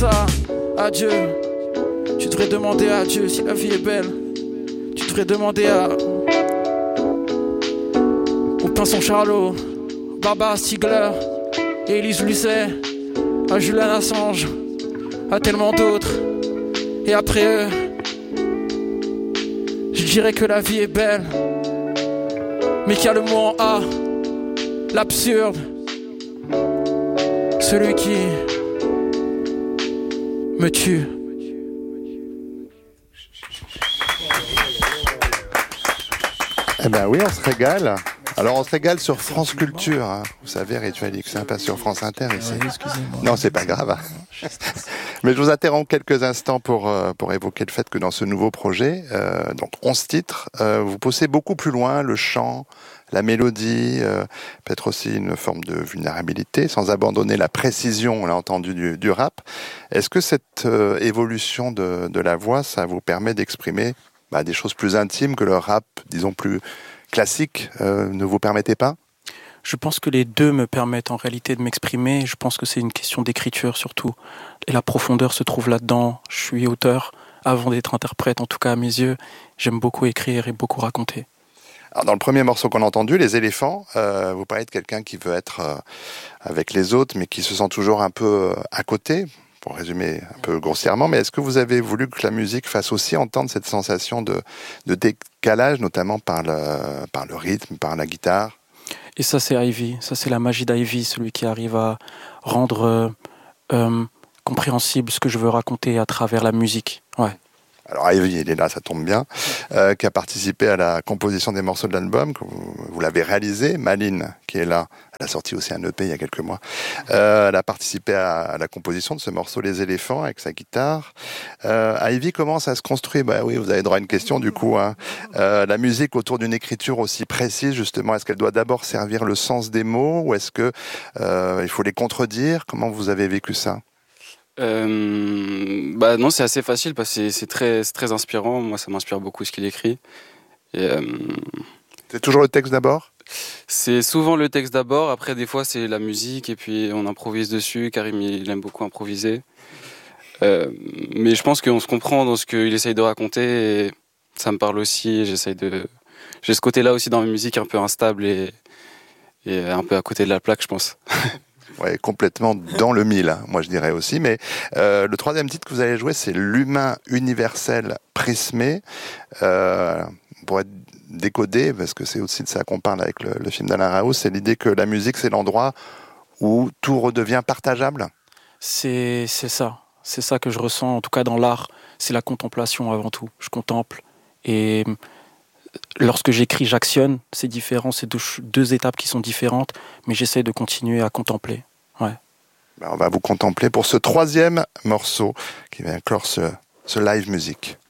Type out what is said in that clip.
ça à Dieu. Tu devrais demander à Dieu si la vie est belle. Tu devrais demander à au Pinson Charlot, Barbara Stiegler, et Élise Lucet, à Julian Assange, à tellement d'autres. Et après eux, je dirais que la vie est belle, mais qu'il y a le mot en A, l'absurde, celui qui me tue. Eh ben oui, on se régale. Alors on se régale sur France Culture, hein. Vous savez, Rituel X, pas sur France Inter ici. Ouais, excusez-moi. Non, c'est pas grave. Mais je vous interromps quelques instants pour évoquer le fait que dans ce nouveau projet, donc 11 titres, vous poussez beaucoup plus loin le chant, la mélodie, peut-être aussi une forme de vulnérabilité, sans abandonner la précision, on l'a entendu, du rap. Est-ce que cette évolution de la voix, ça vous permet d'exprimer des choses plus intimes que le rap, disons plus classique, ne vous permettez pas ? Je pense que les deux me permettent en réalité de m'exprimer. Je pense que c'est une question d'écriture surtout. Et la profondeur se trouve là-dedans. Je suis auteur avant d'être interprète, en tout cas à mes yeux. J'aime beaucoup écrire et beaucoup raconter. Alors dans le premier morceau qu'on a entendu, Les éléphants, vous parlez de quelqu'un qui veut être avec les autres, mais qui se sent toujours un peu à côté, pour résumer un peu grossièrement. Mais est-ce que vous avez voulu que la musique fasse aussi entendre cette sensation de décalage, notamment par le rythme, par la guitare ? Et ça, c'est Ivy. Ça, c'est la magie d'Ivy, celui qui arrive à rendre compréhensible ce que je veux raconter à travers la musique. Ouais. Alors Ivy, il est là, ça tombe bien, qui a participé à la composition des morceaux de l'album, que vous l'avez réalisé. Maline, qui est là, elle a sorti aussi un EP il y a quelques mois, elle a participé à la composition de ce morceau Les éléphants avec sa guitare. Ivy, comment ça se construit ? Oui, vous avez droit à une question du coup. Hein. La musique autour d'une écriture aussi précise, justement, est-ce qu'elle doit d'abord servir le sens des mots ou est-ce que il faut les contredire ? Comment vous avez vécu ça ? Non, c'est assez facile parce que c'est très inspirant. Moi, ça m'inspire beaucoup ce qu'il écrit. Et, c'est toujours le texte d'abord ? C'est souvent le texte d'abord. Après, des fois, c'est la musique et puis on improvise dessus. Karim, il aime beaucoup improviser. Mais je pense qu'on se comprend dans ce qu'il essaye de raconter. Et ça me parle aussi. J'ai ce côté-là aussi dans la musique un peu instable et un peu à côté de la plaque, je pense. Ouais, complètement dans le mille, moi je dirais aussi. Mais le troisième titre que vous allez jouer, c'est L'humain universel prismé. Pour être décodé, parce que c'est aussi de ça qu'on parle avec le film d'Alain Raoult, c'est l'idée que la musique, c'est l'endroit où tout redevient partageable. C'est ça. C'est ça que je ressens, en tout cas dans l'art. C'est la contemplation avant tout. Je contemple. Et lorsque j'écris, j'actionne. C'est différent, c'est deux étapes qui sont différentes, mais j'essaie de continuer à contempler. Ouais. On va vous contempler pour ce troisième morceau qui va clore ce live musique.